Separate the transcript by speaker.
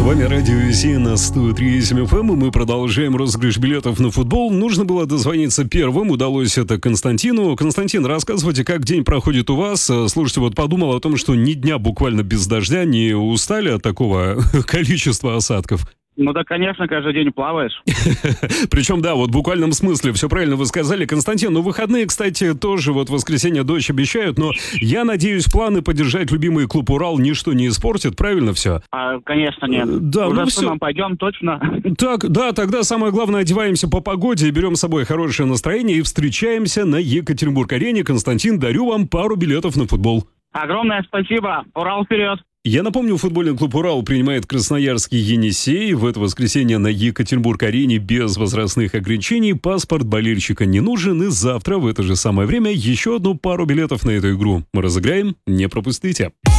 Speaker 1: вами Радио Зи на 103.7 FM, и мы продолжаем розыгрыш билетов на футбол. Нужно было дозвониться первым, удалось это Константину. Константин, рассказывайте, как день проходит у вас. Слушайте, вот подумал о том, что ни дня буквально без дождя, не устали от такого количества осадков?
Speaker 2: Ну да, конечно, каждый день плаваешь.
Speaker 1: Причем, да, вот в буквальном смысле, все правильно вы сказали. Константин, ну выходные, кстати, тоже вот в воскресенье дождь обещают, но я надеюсь, планы поддержать любимый клуб «Урал» ничто не испортит, правильно все?
Speaker 2: Конечно, нет.
Speaker 1: Да,
Speaker 2: уже
Speaker 1: ну
Speaker 2: с сыном пойдем, точно.
Speaker 1: Так, да, тогда самое главное, одеваемся по погоде, берем с собой хорошее настроение и встречаемся на Екатеринбург-арене. Константин, дарю вам пару билетов на футбол.
Speaker 2: Огромное спасибо. Урал вперед!
Speaker 1: Я напомню, футбольный клуб «Урал» принимает красноярский «Енисей». В это воскресенье на Екатеринбург-арене без возрастных ограничений. Паспорт болельщика не нужен. И завтра в это же самое время еще одну пару билетов на эту игру мы разыграем. Не пропустите.